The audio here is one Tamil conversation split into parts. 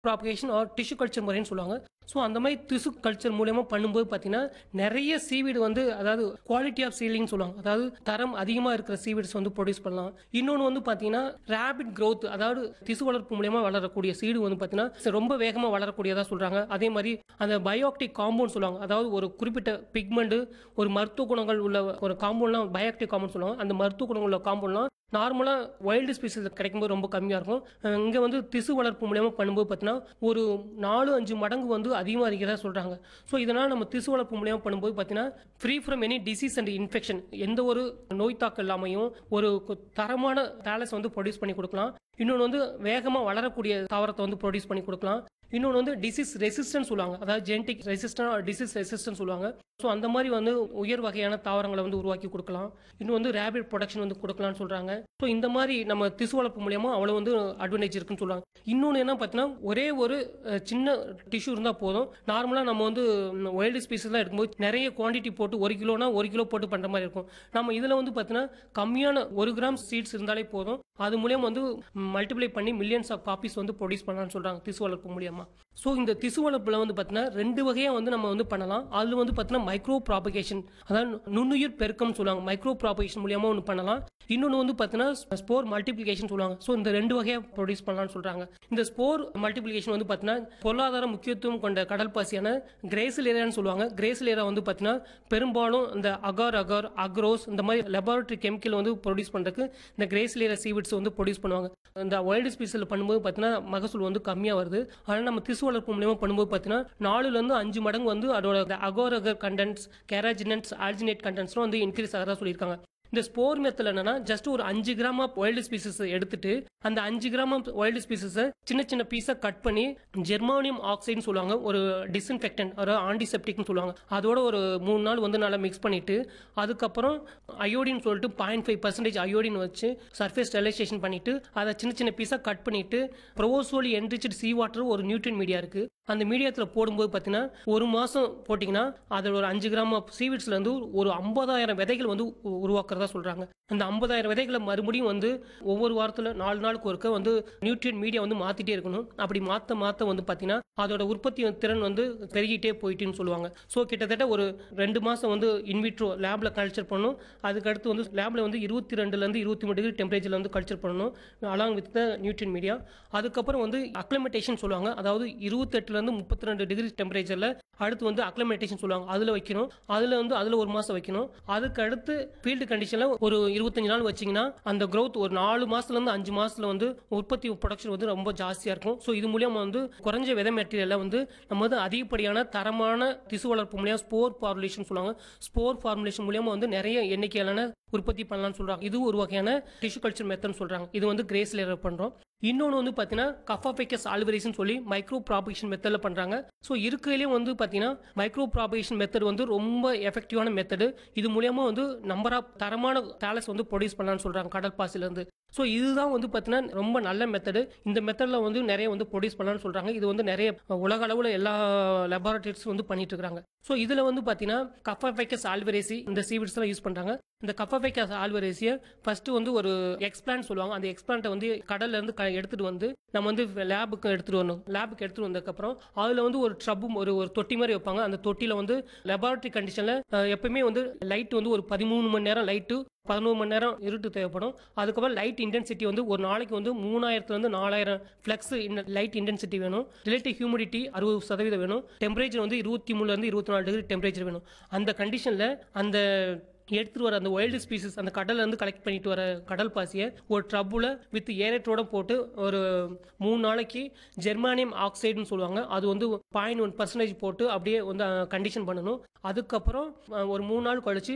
ப்ராபகேஷன் ஆர் டிஷ்யூ கல்ச்சர் முறைன்னு சொல்லுவாங்க. ஸோ அந்த மாதிரி டிஷ்யூ கல்ச்சர் மூலியமா பண்ணும்போது பார்த்தீங்கன்னா, நிறைய சீவீடு வந்து அதாவது குவாலிட்டி ஆஃப் சீலிங்னு சொல்லுவாங்க. அதாவது தரம் அதிகமா இருக்கிற சீவீட்ஸ் வந்து ப்ரொடியூஸ் பண்ணலாம். இன்னொன்னு வந்து பார்த்தீங்கன்னா, ரேபிட் growth அதாவது திசு வளர்ப்பு மூலியமா வளரக்கூடிய சீடு வந்து பார்த்தீங்கன்னா, ரொம்ப வேகமா வளரக்கூடியதா சொல்றாங்க. அதே மாதிரி அந்த பயோஆக்டிவ் காம்பவுண்ட் சொல்லுவாங்க. அதாவது ஒரு குறிப்பிட்ட பிக்மெண்ட் ஒரு மருத்துவ குணங்கள் உள்ள ஒரு காம்பவுண்ட்லாம் பயோஆக்டிவ் காம்பவுண்ட் சொல்லுவாங்க. அந்த மருத்துவ குணங்கள் உள்ள காம்பவுண்ட்லாம் நார்மலா வைல்டு ஸ்பீசிஸ் கிடைக்கும்போது ரொம்ப கம்மியா இருக்கும். இங்க வந்து திசு வளர்ப்பு மூலியமா பண்ணும்போது பார்த்தீங்கன்னா, ஒரு 4-5 மடங்கு வந்து அதிகமா இருக்கிறதா சொல்றாங்க. ஸோ இதனால நம்ம திசு வளர்ப்பு மூலியமா பண்ணும்போது பார்த்தீங்கன்னா, free from any disease and infection எந்த ஒரு நோய் தாக்கம் இல்லாமையும் ஒரு தரமான டேலஸ் வந்து ப்ரொடியூஸ் பண்ணி கொடுக்கலாம். இன்னொன்று வந்து வேகமா வளரக்கூடிய தாவரத்தை வந்து ப்ரொடியூஸ் பண்ணி கொடுக்கலாம். இன்னொன்று வந்து டிசீஸ் ரெசிஸ்டன்ஸ் சொல்லுவாங்க. அதாவது ஜெனடிக் ரெசிஸ்டன்ட் டிசீஸ் ரெசிஸ்டன்ஸ் சொல்லுவாங்க. ஸோ அந்த மாதிரி வந்து உயர் வகையான தாவரங்களை வந்து உருவாக்கி கொடுக்கலாம். இன்னும் வந்து ரேபிட் ப்ரொடக்ஷன் வந்து கொடுக்கலாம்னு சொல்றாங்க. ஸோ இந்த மாதிரி நம்ம திசு வளர்ப்பு மூலியமா அவ்வளவு வந்து அட்வான்டேஜ் இருக்குன்னு சொல்றாங்க. இன்னொன்று என்ன பார்த்தீங்கன்னா, ஒரே ஒரு சின்ன டிஷ்யூ இருந்தால் போதும். நார்மலாக நம்ம வந்து வைல்டு ஸ்பீசிஸ்லாம் எடுக்கும்போது நிறைய குவான்டிட்டி போட்டு 1 கிலோனா 1 கிலோ போட்டு பண்ணுற மாதிரி இருக்கும். நம்ம இதில் வந்து பார்த்தீங்கன்னா, கம்மியான 1 கிராம் சீட்ஸ் இருந்தாலே போதும். அது மூலியம் வந்து மல்டிப்ளை பண்ணி மில்லியன்ஸ் ஆஃப் காப்பீஸ் வந்து ப்ரொடியூஸ் பண்ணலாம்னு சொல்றாங்க திசு வளர்ப்பு மூலியமா. ஸோ இந்த திசு வளர்ப்புல வந்து பார்த்தீங்கன்னா 2 வகையாக வந்து நம்ம வந்து பண்ணலாம். அதில் வந்து பார்த்தீங்கன்னா மைக்ரோ ப்ராபகேஷன் அதாவது நுண்ணுயிர் பெருக்கம் சொல்லுவாங்க. மைக்ரோ ப்ராபகேஷன் மூலியமா ஒன்று பண்ணலாம். இன்னொன்று வந்து பார்த்தீங்கன்னா ஸ்போர் மல்டிப்ளிகேஷன் சொல்லுவாங்க. ஸோ இந்த 2 வகையாக ப்ரொடியூஸ் பண்ணலாம்னு சொல்றாங்க. இந்த ஸ்போர் மல்டிப்ளிகேஷன் வந்து பார்த்தீங்கன்னா பொருளாதார முக்கியத்துவம் கொண்ட கடல் பாசியான கிரேசிலேரியான்னு சொல்லுவாங்க. கிரேசிலேரியா வந்து பார்த்தீங்கன்னா பெரும்பாலும் இந்த அகார் அக்ரோஸ் இந்த மாதிரி லெபார்டரி கெமிக்கல் வந்து ப்ரொடியூஸ் பண்றதுக்கு இந்த கிரேசிலேரியா சீவிட்ஸ் வந்து ப்ரொடியூஸ் பண்ணுவாங்க. இந்த வைல்டு ஸ்பீசில் பண்ணும்போது பார்த்தீங்கன்னா மகசூல் வந்து கம்மியாக வருது. ஆனால் நம்ம திசு வளர்ப்பு மூலியமா பண்ணும்போது பார்த்தீங்கன்னா 4லேருந்து 5 மடங்கு வந்து அதோட அகோர் கண்டென்ட்ஸ் கேராஜினன்ஸ் ஆல்ஜினேட் கண்டென்ட்ஸ்லாம் வந்து இன்க்ரீஸ் ஆகிறதா சொல்லியிருக்காங்க. இந்த ஸ்போர் மெத்தட் என்னன்னா ஜஸ்ட் ஒரு 5 கிராம் ஆஃப் வைல்டு ஸ்பீசிஸ் எடுத்துட்டு அந்த 5 கிராம் ஆஃப் வைல்டு ஸ்பீசிஸ் சின்ன சின்ன பீஸா கட் பண்ணி ஜெர்மானியம் ஆக்சைடுன்னு சொல்லுவாங்க. ஒரு டிஸ்இன்ஃபெக்டன்ட் ஒரு ஆன்டிசெப்டிக்னு சொல்லுவாங்க. அதோட ஒரு 3 நாள் வந்து நல்லா மிக்ஸ் பண்ணிட்டு அதுக்கப்புறம் அயோடின் சொல்லிட்டு 0.5% அயோடின் வச்சு சர்ஃபேஸ் ஸ்டெரிலைசேஷன் பண்ணிட்டு அதை சின்ன சின்ன பீஸா கட் பண்ணிட்டு ப்ரோசோலி என்ரிச்டு சீ வாட்டர் ஒரு நியூட்ரியன் மீடியா இருக்கு. அந்த மீடியத்தில் போடும்போது பார்த்தீங்கன்னா 1 மாசம் போட்டிங்கன்னா அதில் ஒரு 5 கிராம் ஆஃப் சீவிட்ஸ்ல இருந்து ஒரு 50,000 விதைகள் வந்து உருவாக்குறதா சொல்றாங்க. அந்த 50,000 விதைகளை மறுபடியும் வந்து ஒவ்வொரு வாரத்தில் 4 நாளுக்கு ஒருக்க வந்து நியூட்ரியன் மீடியா வந்து மாத்திட்டே இருக்கணும். அப்படி மாத்த வந்து பார்த்தீங்கன்னா அதோட உற்பத்தி திறன் வந்து பெருகிட்டே போயிட்டுன்னு சொல்லுவாங்க. ஸோ கிட்டத்தட்ட ஒரு 2 மாசம் வந்து இன்விட்ரோ லேப்ல கல்ச்சர் பண்ணணும். அதுக்கடுத்து வந்து லேப்ல வந்து 22லேருந்து 23 டிகிரி டெம்பரேச்சர்ல வந்து கல்ச்சர் பண்ணணும் அலாங் வித் த நியூட்ரியன் மீடியா. அதுக்கப்புறம் வந்து அக்ளமெண்டேஷன் சொல்லுவாங்க. அதாவது 28லேருந்து 32 டிகிரி டெம்பரேச்சர்ல அடுத்து வந்து அக்ளமெண்டேஷன் சொல்லுவாங்க. அதுல வைக்கணும். அதுல 1 மாசம் வைக்கணும். அதுக்கு அடுத்து ஃபீல்டு கண்டிஷன்ல ஒரு 25 நாள் வச்சீங்கன்னா அந்த growth ஒரு 4 மாசத்துல இருந்து 5 மாசத்துல வந்து உற்பத்தி ப்ரொடக்ஷன் வந்து ரொம்ப ஜாஸ்தியா இருக்கும். ஸோ இது மூலியமா வந்து குறைஞ்ச விதை மெட்டீரியல்ல வந்து நம்ம வந்து அதிகப்படியான தரமான திசு வளர்ப்பு மூலியம் ஸ்போர் ஃபார்முலேஷன் சொல்லுவாங்க. ஸ்போர் ஃபார்முலேஷன் மூலியமா வந்து நிறைய எண்ணிக்கையிலான உற்பத்தி பண்ணலாம்னு சொல்றாங்க. இது ஒரு வகையான டிஷ்யூ கல்ச்சர் மெத்தட் சொல்றாங்க. இது வந்து கிரேஸ் லேயர் பண்றோம். இன்னொன்று வந்து பார்த்தீங்கன்னா கஃபாஃபைக்கஸ் ஆல்வரிஸ்னு சொல்லி மைக்ரோ ப்ராபகேஷன் மெத்தட்ல பண்றாங்க. ஸோ இருக்கிறதுலேயே வந்து பார்த்தீங்கன்னா மைக்ரோ ப்ராபகேஷன் மெத்தட் வந்து ரொம்ப எஃபெக்டிவான மெத்தடு. இது மூலியமா வந்து நம்பர் ஆஃப் தரமான டேலஸ் வந்து ப்ரொடியூஸ் பண்ணலாம்னு சொல்றாங்க கடல் பாசில இருந்து. ஸோ இதுதான் வந்து பார்த்தீங்கன்னா ரொம்ப நல்ல மெத்தடு. இந்த மெத்தட்ல வந்து நிறைய வந்து ப்ரொடியூஸ் பண்ணலாம்னு சொல்றாங்க. இது வந்து நிறைய உலக அளவில் எல்லா லெபார்டரிஸ் வந்து பண்ணிட்டு இருக்காங்க. ஸோ இதுல வந்து பார்த்தீங்கன்னா கஃபாஃபைக்கஸ் ஆல்வரேசி இந்த சீவிட்ஸ் எல்லாம் யூஸ் பண்றாங்க. இந்த கஃபாஃபைக்கஸ் ஆல்வரேசியை ஃபர்ஸ்ட் வந்து ஒரு எக்ஸ்பிளான்ட் சொல்லுவாங்க. அந்த எக்ஸ்பிளான்ட்டை வந்து கடல்ல இருந்து எடுத்துட்டு வந்து நம்ம வந்து லேபுக்கு எடுத்துட்டு வரணும். லேபுக்கு எடுத்துட்டு வந்ததுக்கப்புறம் அதுல வந்து ஒரு ட்ரப்பும் ஒரு தொட்டி மாதிரி வைப்பாங்க. அந்த தொட்டியில வந்து லெபார்டரி கண்டிஷன்ல எப்பயுமே வந்து லைட் வந்து ஒரு 13 மணி நேரம் லைட்டு 11 மணி நேரம் இருட்டு தேவைப்படும். அதுக்கப்புறம் லைட் இன்டென்சிட்டி வந்து ஒரு நாளைக்கு வந்து 3000 4000 ஃபிளக்ஸ் லைட் இன்டென்சிட்டி வேணும். ரிலேட்டிவ் ஹியூமிடிட்டி 60% வேணும். டெம்பரேச்சர் வந்து 23லேருந்து 24 டிகிரி டெம்பரேச்சர் வேணும். அந்த கண்டிஷன்ல அந்த எடுத்துட்டு வர அந்த வைல்டு ஸ்பீசிஸ் அந்த கடல்ல இருந்து கலெக்ட் பண்ணிட்டு வர கடல் பாசியை ஒரு ட்ரப்புல வித் ஏரேட்டரோட போட்டு ஒரு 3 நாளைக்கு ஜெர்மானியம் ஆக்சைடுன்னு சொல்லுவாங்க. அது வந்து 0.1% போட்டு அப்படியே வந்து கண்டிஷன் பண்ணணும். அதுக்கப்புறம் ஒரு 3 நாள் கழிச்சு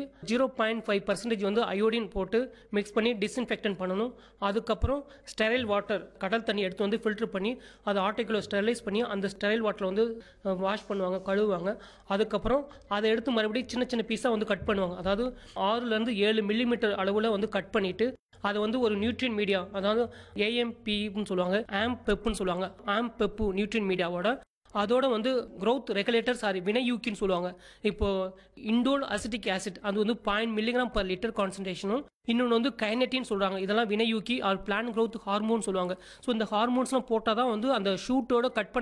0.5% வந்து அயோடின் போட்டு மிக்ஸ் பண்ணி டிஸ்இன்ஃபெக்டன் பண்ணணும். அதுக்கப்புறம் ஸ்டெரைல் வாட்டர் கடல் தண்ணி எடுத்து வந்து ஃபில்டர் பண்ணி அதை ஆர்டிகிளோ ஸ்டெரிலைஸ் பண்ணி அந்த ஸ்டெரைல் வாட்டர் வந்து வாஷ் பண்ணுவாங்க கழுவுவாங்க. அதுக்கப்புறம் அதை எடுத்து மறுபடியும் சின்ன சின்ன பீஸா வந்து கட் பண்ணுவாங்க. அதாவது 6லேருந்து 7 மில்லிமீட்டர் அளவில் வந்து கட் பண்ணிட்டு அதை வந்து ஒரு நியூட்ரியன் மீடியா அதாவது AMPன்னு சொல்லுவாங்க ஆம்பெப்னு சொல்லுவாங்க ஆம்பெப்பு நியூட்ரியன் மீடியாவோட அதோட வந்து growth regulators ஆர் வினையூக்கின்னு சொல்லுவாங்க. இப்போ இண்டோல் அசிட்டிக் ஆசிட் அது வந்து 0.0 மில்லிகிராம் பர் லிட்டர் கான்சன்ட்ரேஷனும் இன்னொன்று வந்து கைனட்டின்னு சொல்றாங்க. இதெல்லாம் வினையூக்கி ஆர் பிளான்ட் growth ஹார்மோன் சொல்லுவாங்க. ஸோ இந்த ஹார்மோன்ஸ்லாம் போட்டால் தான் வந்து அந்த ஷூட்டோட கட் பண்ண